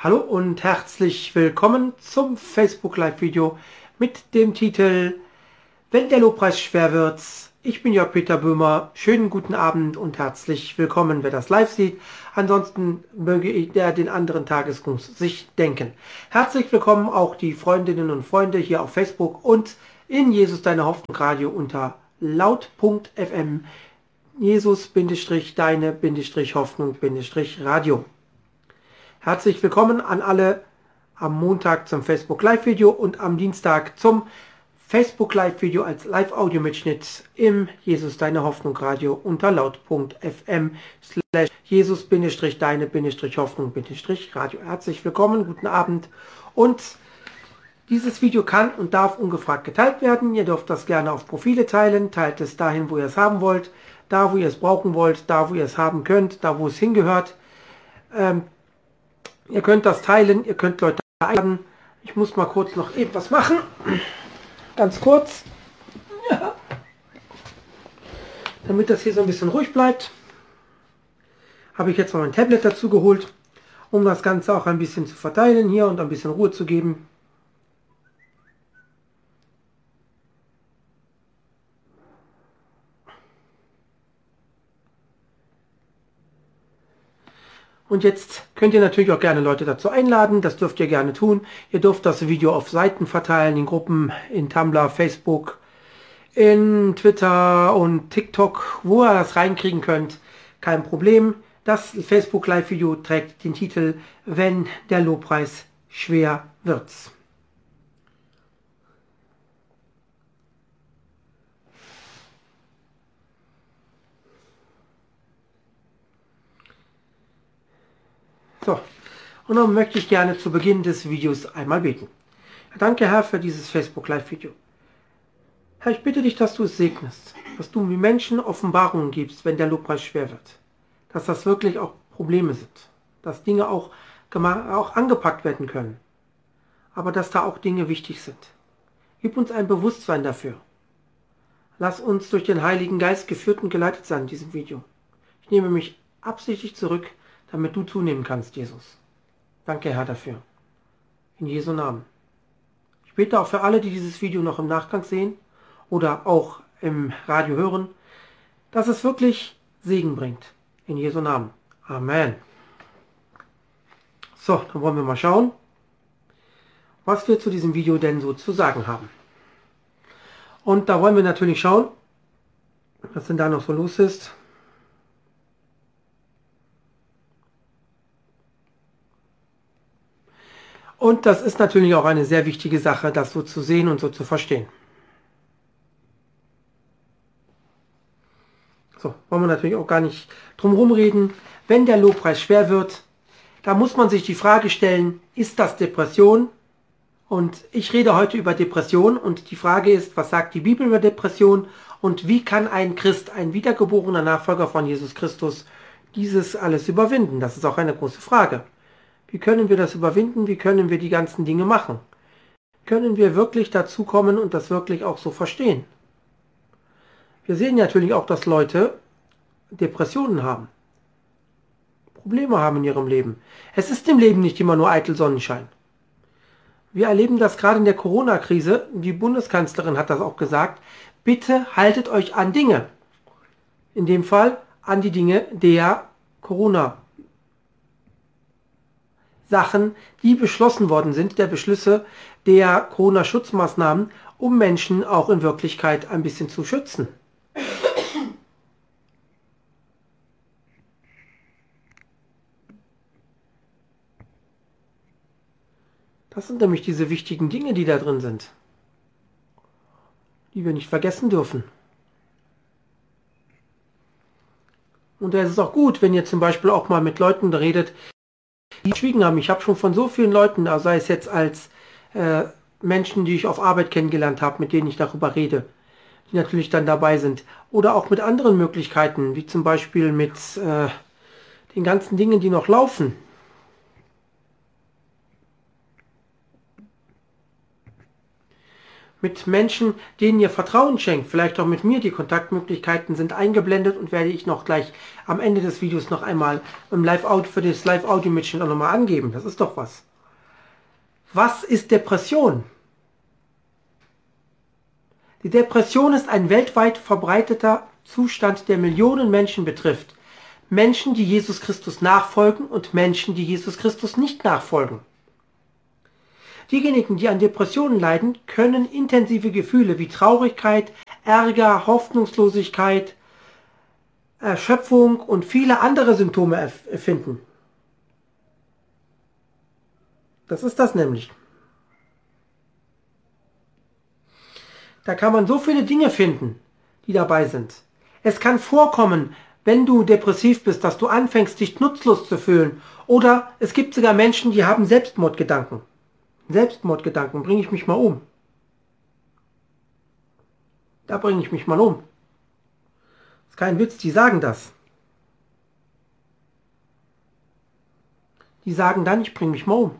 Hallo und herzlich willkommen zum Facebook Live Video mit dem Titel Wenn der Lobpreis schwer wird. Ich bin Jörg-Peter Böhmer. Schönen guten Abend und herzlich willkommen, wer das live sieht. Ansonsten möge der den anderen Tagesgruß sich denken. Herzlich willkommen auch die Freundinnen und Freunde hier auf Facebook und in Jesus Deine Hoffnung Radio unter laut.fm Jesus-Deine-Hoffnung-Radio. Herzlich willkommen an alle am Montag zum Facebook Live Video und am Dienstag zum Facebook Live Video als Live-Audio-Mitschnitt im Jesus Deine Hoffnung Radio unter laut.fm Jesus-Deine-Hoffnung-Radio. Herzlich willkommen, guten Abend. Und dieses Video kann und darf ungefragt geteilt werden. Ihr dürft das gerne auf Profile teilen. Teilt es dahin, wo ihr es haben wollt, da, wo ihr es brauchen wollt, da, wo ihr es haben könnt, da, wo es hingehört. Ihr könnt das teilen, ihr könnt Leute einladen. Ich muss mal kurz noch etwas machen. Ganz kurz. Ja. Damit das hier so ein bisschen ruhig bleibt, habe ich jetzt noch mein Tablet dazu geholt, um das Ganze auch ein bisschen zu verteilen hier und ein bisschen Ruhe zu geben. Und jetzt könnt ihr natürlich auch gerne Leute dazu einladen, das dürft ihr gerne tun. Ihr dürft das Video auf Seiten verteilen, in Gruppen, in Tumblr, Facebook, in Twitter und TikTok, wo ihr das reinkriegen könnt. Kein Problem. Das Facebook Live Video trägt den Titel Wenn der Lobpreis schwer wird. So, und dann möchte ich gerne zu Beginn des Videos einmal beten. Danke, Herr, für dieses Facebook Live Video. Herr, ich bitte dich, dass du es segnest, dass du den Menschen Offenbarungen gibst, wenn der Lobpreis schwer wird. Dass das wirklich auch Probleme sind, dass Dinge auch angepackt werden können, aber dass da auch Dinge wichtig sind. Gib uns ein Bewusstsein dafür. Lass uns durch den Heiligen Geist geführt und geleitet sein in diesem Video. Ich nehme mich absichtlich zurück, damit du zunehmen kannst, Jesus. Danke, Herr, dafür. In Jesu Namen. Ich bete auch für alle, die dieses Video noch im Nachgang sehen oder auch im Radio hören, dass es wirklich Segen bringt. In Jesu Namen. Amen. So, dann wollen wir mal schauen, was wir zu diesem Video denn so zu sagen haben. Und da wollen wir natürlich schauen, was denn da noch so los ist. Und das ist natürlich auch eine sehr wichtige Sache, das so zu sehen und so zu verstehen. So, wollen wir natürlich auch gar nicht drum herum reden. Wenn der Lobpreis schwer wird, da muss man sich die Frage stellen, ist das Depression? Und ich rede heute über Depression und die Frage ist, was sagt die Bibel über Depression und wie kann ein Christ, ein wiedergeborener Nachfolger von Jesus Christus, dieses alles überwinden? Das ist auch eine große Frage. Wie können wir das überwinden? Wie können wir die ganzen Dinge machen? Können wir wirklich dazu kommen und das wirklich auch so verstehen? Wir sehen natürlich auch, dass Leute Depressionen haben, Probleme haben in ihrem Leben. Es ist im Leben nicht immer nur eitel Sonnenschein. Wir erleben das gerade in der Corona-Krise. Die Bundeskanzlerin hat das auch gesagt. Bitte haltet euch an Dinge. In dem Fall an die Dinge der Corona-Sachen, die beschlossen worden sind, der Beschlüsse der Corona-Schutzmaßnahmen, um Menschen auch in Wirklichkeit ein bisschen zu schützen. Das sind nämlich diese wichtigen Dinge, die da drin sind, die wir nicht vergessen dürfen. Und da ist es auch gut, wenn ihr zum Beispiel auch mal mit Leuten redet, die geschwiegen haben. Ich habe schon von so vielen Leuten, sei es jetzt als Menschen, die ich auf Arbeit kennengelernt habe, mit denen ich darüber rede, die natürlich dann dabei sind. Oder auch mit anderen Möglichkeiten, wie zum Beispiel mit den ganzen Dingen, die noch laufen. mit Menschen, denen ihr Vertrauen schenkt, vielleicht auch mit mir. Die Kontaktmöglichkeiten sind eingeblendet und werde ich noch gleich am Ende des Videos noch einmal im für das Live-Audio-Mitschnitt auch nochmal angeben. Das ist doch was. Was ist Depression? Die Depression ist ein weltweit verbreiteter Zustand, der Millionen Menschen betrifft. Menschen, die Jesus Christus nachfolgen und Menschen, die Jesus Christus nicht nachfolgen. Diejenigen, die an Depressionen leiden, können intensive Gefühle wie Traurigkeit, Ärger, Hoffnungslosigkeit, Erschöpfung und viele andere Symptome empfinden. Das ist das nämlich. Da kann man so viele Dinge finden, die dabei sind. Es kann vorkommen, wenn du depressiv bist, dass du anfängst, dich nutzlos zu fühlen. Oder es gibt sogar Menschen, die haben Selbstmordgedanken. Selbstmordgedanken, bringe ich mich mal um. Da bringe ich mich mal um. Das ist kein Witz, die sagen das. Die sagen dann, ich bringe mich mal um.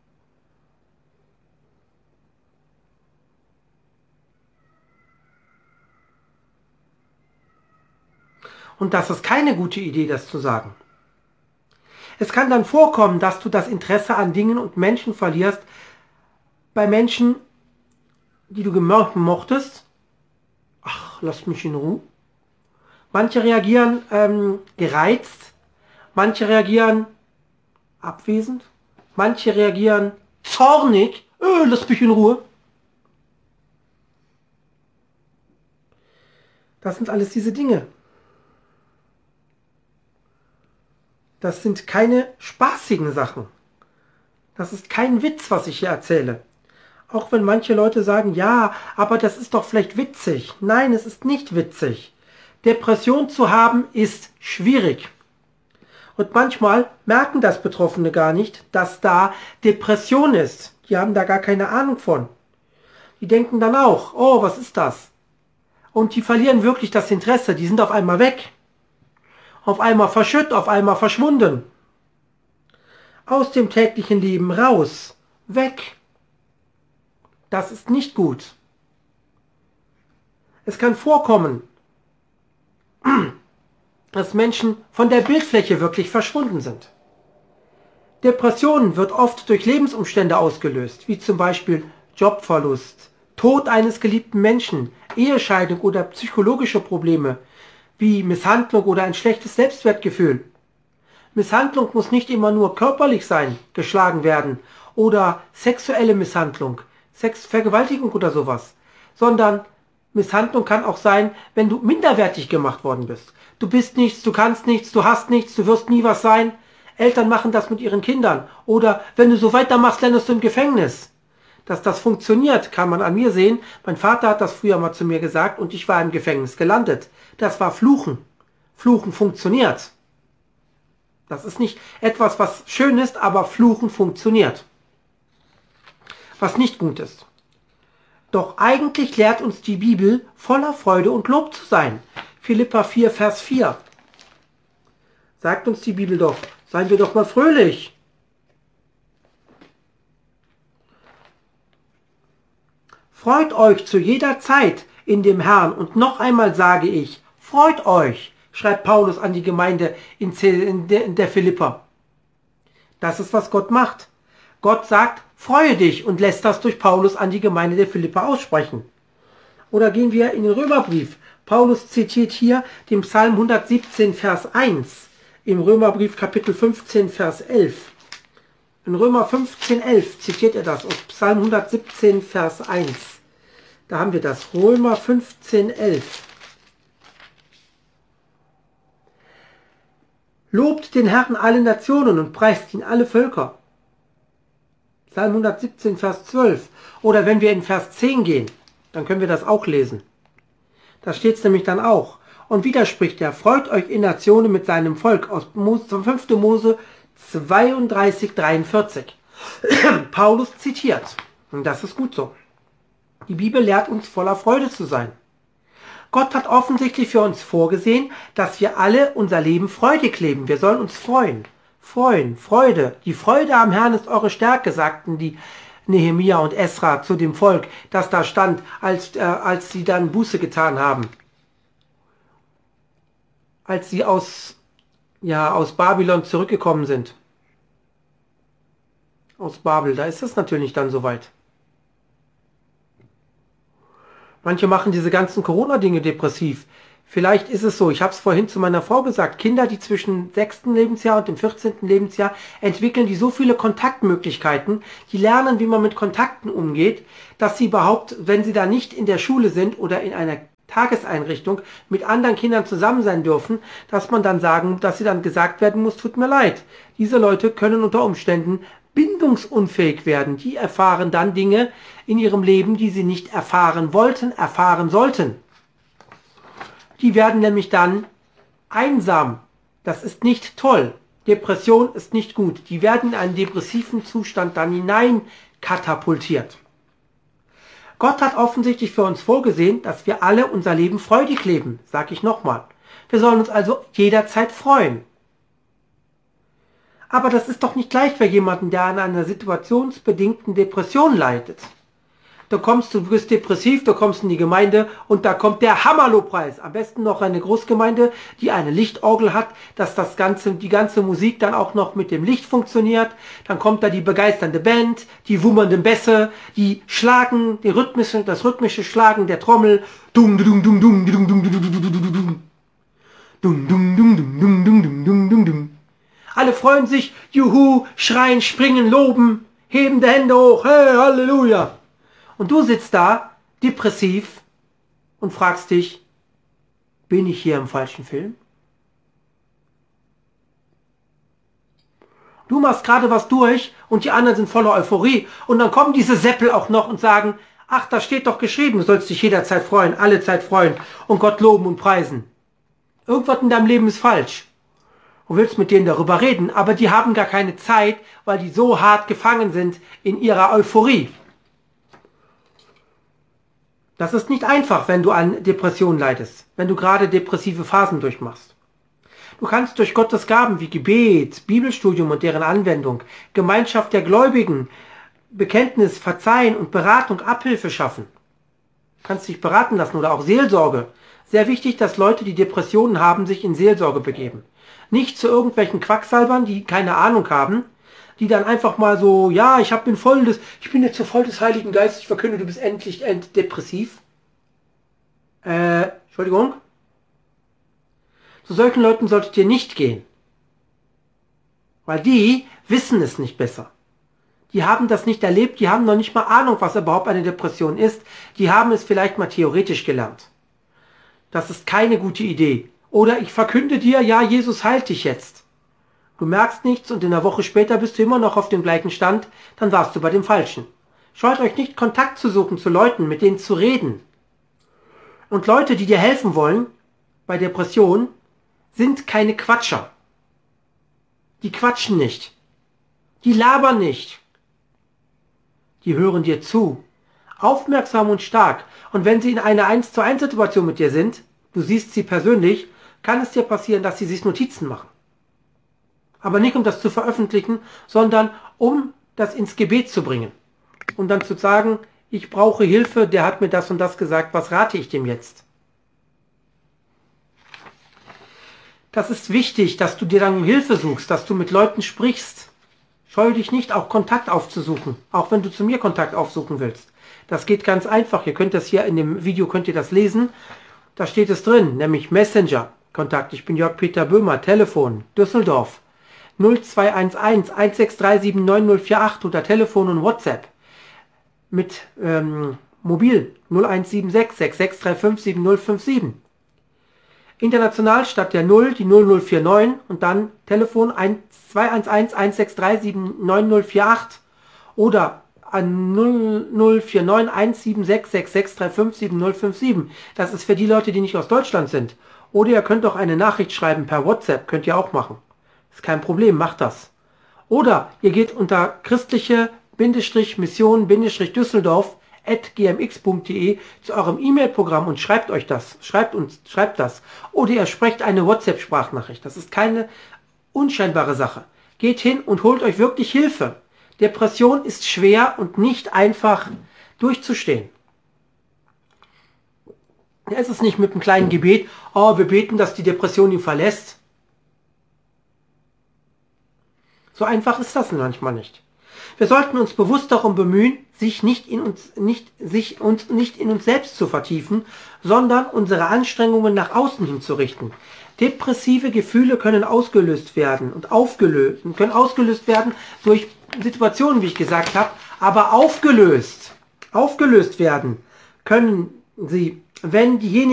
Und das ist keine gute Idee, das zu sagen. Es kann dann vorkommen, dass du das Interesse an Dingen und Menschen verlierst, bei Menschen, die du mochtest. Ach, lass mich in Ruhe. Manche reagieren gereizt, manche reagieren abwesend, manche reagieren zornig. Lass mich in Ruhe. Das sind alles diese Dinge. Das sind keine spaßigen Sachen. Das ist kein Witz, was ich hier erzähle. Auch wenn manche Leute sagen, ja, aber das ist doch vielleicht witzig. Nein, es ist nicht witzig. Depression zu haben ist schwierig. Und manchmal merken das Betroffene gar nicht, dass da Depression ist. Die haben da gar keine Ahnung von. Die denken dann auch, oh, was ist das? Und die verlieren wirklich das Interesse. Die sind auf einmal weg. Auf einmal verschütt, auf einmal verschwunden. Aus dem täglichen Leben raus. Weg. Das ist nicht gut. Es kann vorkommen, dass Menschen von der Bildfläche wirklich verschwunden sind. Depression wird oft durch Lebensumstände ausgelöst, wie zum Beispiel Jobverlust, Tod eines geliebten Menschen, Ehescheidung oder psychologische Probleme, wie Misshandlung oder ein schlechtes Selbstwertgefühl. Misshandlung muss nicht immer nur körperlich sein, geschlagen werden, oder sexuelle Misshandlung, Vergewaltigung oder sowas, sondern Misshandlung kann auch sein, wenn du minderwertig gemacht worden bist. Du bist nichts, du kannst nichts, du hast nichts, du wirst nie was sein. Eltern machen das mit ihren Kindern. Oder wenn du so weitermachst, landest du im Gefängnis. Dass das funktioniert, kann man an mir sehen. Mein Vater hat das früher mal zu mir gesagt und ich war im Gefängnis gelandet. Das war Fluchen. Fluchen funktioniert. Das ist nicht etwas, was schön ist, aber Fluchen funktioniert. Was nicht gut ist. Doch eigentlich lehrt uns die Bibel, voller Freude und Lob zu sein. Philipper 4, Vers 4. Sagt uns die Bibel doch, seien wir doch mal fröhlich. Freut euch zu jeder Zeit in dem Herrn. Und noch einmal sage ich, freut euch, schreibt Paulus an die Gemeinde in der Philipper. Das ist, was Gott macht. Gott sagt, freue dich und lässt das durch Paulus an die Gemeinde der Philipper aussprechen. Oder gehen wir in den Römerbrief. Paulus zitiert hier den Psalm 117, Vers 1. Im Römerbrief Kapitel 15, Vers 11. In Römer 15, 11 zitiert er das aus Psalm 117, Vers 1. Da haben wir das. Römer 15, 11. Lobt den Herrn alle Nationen und preist ihn alle Völker. Psalm 117, Vers 12. Oder wenn wir in Vers 10 gehen, dann können wir das auch lesen. Da steht es nämlich dann auch. Und wieder spricht er, freut euch in Nationen mit seinem Volk aus 5. Mose 32, 43. Paulus zitiert. Und das ist gut so. Die Bibel lehrt uns, voller Freude zu sein. Gott hat offensichtlich für uns vorgesehen, dass wir alle unser Leben freudig leben. Wir sollen uns freuen. Freuen, Freude. Die Freude am Herrn ist eure Stärke, sagten die Nehemia und Esra zu dem Volk, das da stand, als sie dann Buße getan haben. Als sie aus Babylon zurückgekommen sind. Aus Babel, da ist es natürlich dann soweit. Manche machen diese ganzen Corona-Dinge depressiv. Vielleicht ist es so, ich habe es vorhin zu meiner Frau gesagt, Kinder, die zwischen 6. Lebensjahr und dem 14. Lebensjahr entwickeln, die so viele Kontaktmöglichkeiten, die lernen, wie man mit Kontakten umgeht, dass sie überhaupt, wenn sie da nicht in der Schule sind oder in einer Tageseinrichtung mit anderen Kindern zusammen sein dürfen, dass sie dann gesagt werden muss, tut mir leid. Diese Leute können unter Umständen bindungsunfähig werden. Die erfahren dann Dinge in ihrem Leben, die sie nicht erfahren wollten, erfahren sollten. Die werden nämlich dann einsam. Das ist nicht toll. Depression ist nicht gut. Die werden in einen depressiven Zustand dann hinein katapultiert. Gott hat offensichtlich für uns vorgesehen, dass wir alle unser Leben freudig leben, sage ich nochmal. Wir sollen uns also jederzeit freuen. Aber das ist doch nicht gleich für jemanden, der an einer situationsbedingten Depression leidet. Du bist depressiv, du kommst in die Gemeinde und da kommt der Hammerlobpreis. Am besten noch eine Großgemeinde, die eine Lichtorgel hat, dass die ganze Musik dann auch noch mit dem Licht funktioniert. Dann kommt da die begeisternde Band, die wummernden Bässe, die schlagen, das rhythmische Schlagen der Trommel. Dum dum dum dum dum dum dum dum dum dum dum dum dum dum. Alle freuen sich, juhu, schreien, springen, loben, heben die Hände hoch, hey, Halleluja. Und du sitzt da, depressiv, und fragst dich, bin ich hier im falschen Film? Du machst gerade was durch und die anderen sind voller Euphorie. Und dann kommen diese Seppel auch noch und sagen, ach, da steht doch geschrieben, du sollst dich jederzeit freuen, alle Zeit freuen und Gott loben und preisen. Irgendwas in deinem Leben ist falsch. Du willst mit denen darüber reden, aber die haben gar keine Zeit, weil die so hart gefangen sind in ihrer Euphorie. Das ist nicht einfach, wenn du an Depressionen leidest, wenn du gerade depressive Phasen durchmachst. Du kannst durch Gottes Gaben wie Gebet, Bibelstudium und deren Anwendung, Gemeinschaft der Gläubigen, Bekenntnis, Verzeihen und Beratung Abhilfe schaffen. Du kannst dich beraten lassen oder auch Seelsorge. Sehr wichtig, dass Leute, die Depressionen haben, sich in Seelsorge begeben. Nicht zu irgendwelchen Quacksalbern, die keine Ahnung haben, die dann einfach mal so, ja, ich bin jetzt so voll des Heiligen Geistes, ich verkünde, du bist endlich depressiv. Entschuldigung. Zu solchen Leuten solltet ihr nicht gehen. Weil die wissen es nicht besser. Die haben das nicht erlebt, die haben noch nicht mal Ahnung, was überhaupt eine Depression ist. Die haben es vielleicht mal theoretisch gelernt. Das ist keine gute Idee. Oder ich verkünde dir, ja, Jesus heilt dich jetzt. Du merkst nichts und in einer Woche später bist du immer noch auf dem gleichen Stand, dann warst du bei dem Falschen. Scheut euch nicht, Kontakt zu suchen zu Leuten, mit denen zu reden. Und Leute, die dir helfen wollen, bei Depressionen, sind keine Quatscher. Die quatschen nicht. Die labern nicht. Die hören dir zu. Aufmerksam und stark. Und wenn sie in einer 1:1 Situation mit dir sind, du siehst sie persönlich, kann es dir passieren, dass sie sich Notizen machen. Aber nicht, um das zu veröffentlichen, sondern um das ins Gebet zu bringen. Und dann zu sagen, ich brauche Hilfe, der hat mir das und das gesagt, was rate ich dem jetzt? Das ist wichtig, dass du dir dann Hilfe suchst, dass du mit Leuten sprichst. Scheue dich nicht, auch Kontakt aufzusuchen, auch wenn du zu mir Kontakt aufsuchen willst. Das geht ganz einfach, ihr könnt das hier in dem Video, könnt ihr das lesen. Da steht es drin, nämlich Messenger, Kontakt. Ich bin Jörg-Peter Böhmer, Telefon, Düsseldorf. 0211 16379048 unter Telefon und WhatsApp. Mit Mobil 0176 6635 7057. International statt der 0 die 0049 und dann Telefon 211 1637 7048 oder an 0049 176 6635 7057. Das ist für die Leute, die nicht aus Deutschland sind. Oder ihr könnt auch eine Nachricht schreiben per WhatsApp, könnt ihr auch machen. Ist kein Problem, macht das. Oder ihr geht unter christliche-mission-düsseldorf@gmx.de zu eurem E-Mail-Programm und schreibt euch das. Schreibt das. Oder ihr sprecht eine WhatsApp-Sprachnachricht. Das ist keine unscheinbare Sache. Geht hin und holt euch wirklich Hilfe. Depression ist schwer und nicht einfach durchzustehen. Es ist nicht mit einem kleinen Gebet, oh, wir beten, dass die Depression ihn verlässt. So einfach ist das manchmal nicht. Wir sollten uns bewusst darum bemühen, sich nicht in uns selbst zu vertiefen, sondern unsere Anstrengungen nach außen hin zu richten. Depressive Gefühle können ausgelöst werden durch Situationen, wie ich gesagt habe, aber aufgelöst werden können sie, wenn diejenigen